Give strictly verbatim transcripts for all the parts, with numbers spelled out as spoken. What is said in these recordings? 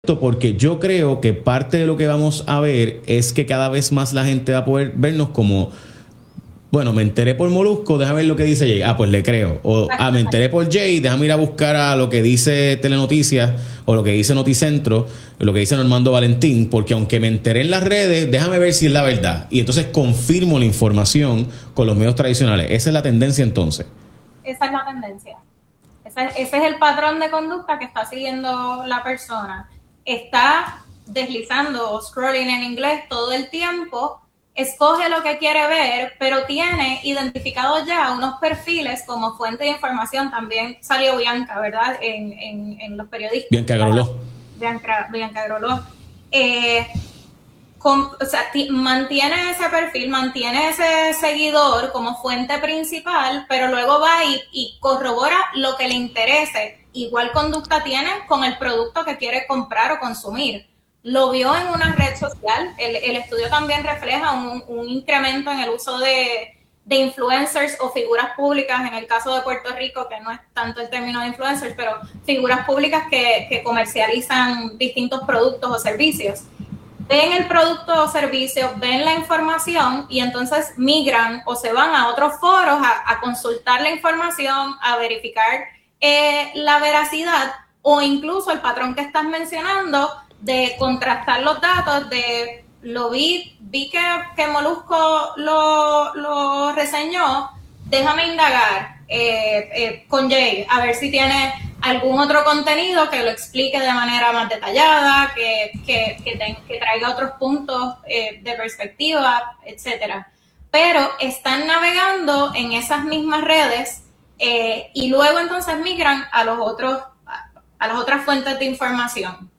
porque yo creo que parte de lo que vamos a ver es que cada vez más la gente va a poder vernos como, bueno, me enteré por Molusco, déjame ver lo que dice Jay. Ah, pues le creo. O, ah, me enteré por Jay, déjame ir a buscar a lo que dice Telenoticias o lo que dice Noticentro, lo que dice Normando Valentín, porque aunque me enteré en las redes, déjame ver si es la verdad. Y entonces confirmo la información con los medios tradicionales. Esa es la tendencia entonces. Esa es la tendencia. Ese, ese es el patrón de conducta que está siguiendo la persona. Está deslizando o scrolling en inglés todo el tiempo, escoge lo que quiere ver, pero tiene identificados ya unos perfiles como fuente de información. También salió Bianca, ¿verdad? En, en, en los periodistas. Bianca Groló. Bianca, Bianca Groló. Eh, con, o sea, mantiene ese perfil, mantiene ese seguidor como fuente principal, pero luego va y, y corrobora lo que le interese. Igual conducta tiene con el producto que quiere comprar o consumir. Lo vio en una red social. El, el estudio también refleja un, un incremento en el uso de, de influencers o figuras públicas, en el caso de Puerto Rico, que no es tanto el término de influencers, pero figuras públicas que, que comercializan distintos productos o servicios. Ven el producto o servicio, ven la información y entonces migran o se van a otros foros a, a consultar la información, a verificar eh, la veracidad o incluso el patrón que estás mencionando, de contrastar los datos, de lo vi, vi que, que Molusco lo, lo reseñó, déjame indagar eh, eh, con Jay, a ver si tiene algún otro contenido que lo explique de manera más detallada, que, que, que, ten, que traiga otros puntos eh, de perspectiva, etcétera. Pero están navegando en esas mismas redes eh, y luego entonces migran a los otros, a, a las otras fuentes de información.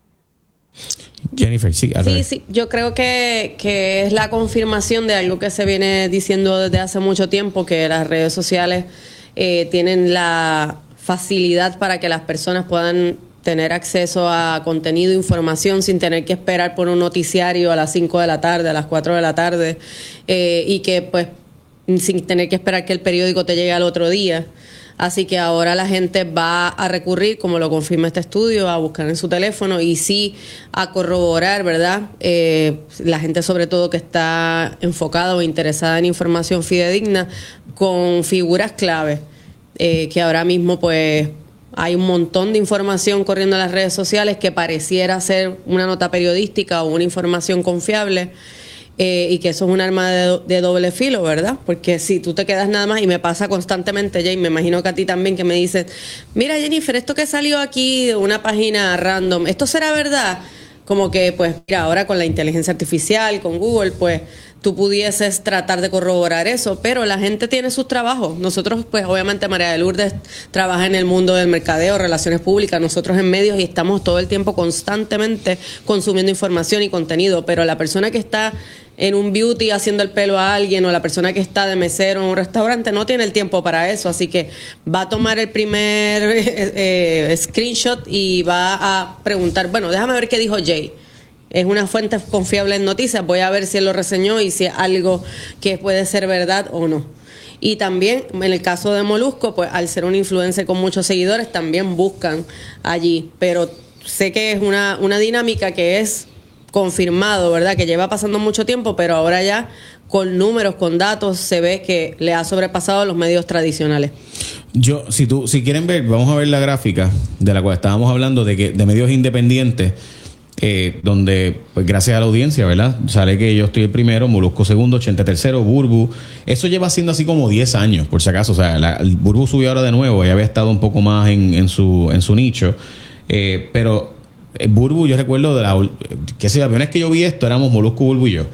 Jennifer, sí, sí, sí, yo creo que, que es la confirmación de algo que se viene diciendo desde hace mucho tiempo, que las redes sociales eh, tienen la facilidad para que las personas puedan tener acceso a contenido, información, sin tener que esperar por un noticiario a las cinco de la tarde, a las cuatro de la tarde, eh, y que pues sin tener que esperar que el periódico te llegue al otro día. Así que ahora la gente va a recurrir, como lo confirma este estudio, a buscar en su teléfono y sí a corroborar, ¿verdad? Eh, la gente sobre todo que está enfocada o interesada en información fidedigna con figuras clave, eh, que ahora mismo pues hay un montón de información corriendo en las redes sociales que pareciera ser una nota periodística o una información confiable. Eh, y que eso es un arma de, de doble filo, ¿verdad? Porque si tú te quedas nada más, y me pasa constantemente, Jay, me imagino que a ti también, que me dicen, mira Jennifer, esto que salió aquí de una página random, ¿esto será verdad? Como que, pues, mira, ahora con la inteligencia artificial, con Google, pues, tú pudieses tratar de corroborar eso, pero la gente tiene sus trabajos. Nosotros, pues, obviamente, María de Lourdes trabaja en el mundo del mercadeo, relaciones públicas, nosotros en medios, y estamos todo el tiempo constantemente consumiendo información y contenido, pero la persona que está en un beauty haciendo el pelo a alguien, o la persona que está de mesero en un restaurante, no tiene el tiempo para eso, así que va a tomar el primer eh, eh, screenshot y va a preguntar, bueno, déjame ver qué dijo Jay. Es una fuente confiable en noticias, voy a ver si él lo reseñó y si es algo que puede ser verdad o no. Y también, en el caso de Molusco, pues al ser un influencer con muchos seguidores, también buscan allí, pero sé que es una, una dinámica que es confirmado, ¿verdad? Que lleva pasando mucho tiempo, pero ahora ya con números, con datos, se ve que le ha sobrepasado a los medios tradicionales. Yo, si tú, si quieren ver, vamos a ver la gráfica de la cual estábamos hablando, de que de medios independientes, eh, donde, pues gracias a la audiencia, ¿verdad? Sale que yo estoy el primero, Molusco segundo, ochenta tercero, Burbu. Eso lleva siendo así como diez años, por si acaso. O sea, la, el Burbu subió ahora de nuevo, ya había estado un poco más en, en su, en su nicho, eh, pero Burbu, yo recuerdo de la que sea, la primera vez que yo vi esto éramos Molusco, Burbu y yo.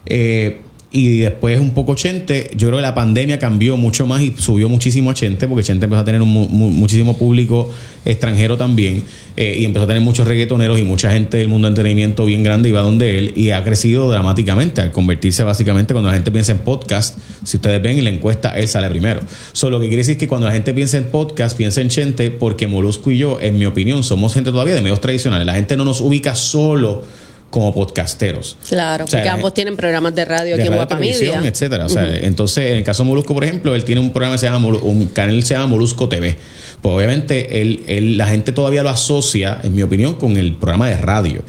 Eh, y después un poco Chente. Yo creo que la pandemia cambió mucho más y subió muchísimo a Chente, porque Chente empezó a tener un, mu, muchísimo público extranjero también, eh, y empezó a tener muchos reggaetoneros y mucha gente del mundo del entretenimiento bien grande iba donde él, y ha crecido dramáticamente al convertirse básicamente, cuando la gente piensa en podcast, si ustedes ven en la encuesta, él sale primero. So, lo que quiere decir es que cuando la gente piensa en podcast, piensa en Chente, porque Molusco y yo, en mi opinión, somos gente todavía de medios tradicionales. La gente no nos ubica solo como podcasteros. Claro, o sea, porque ambos tienen programas de radio aquí en Guapa Media, etcétera. O sea, uh-huh. Entonces, en el caso de Molusco, por ejemplo, él tiene un programa que se llama Molu- un canal que se llama Molusco T V. pues obviamente él, él, la gente todavía lo asocia, en mi opinión, con el programa de radio.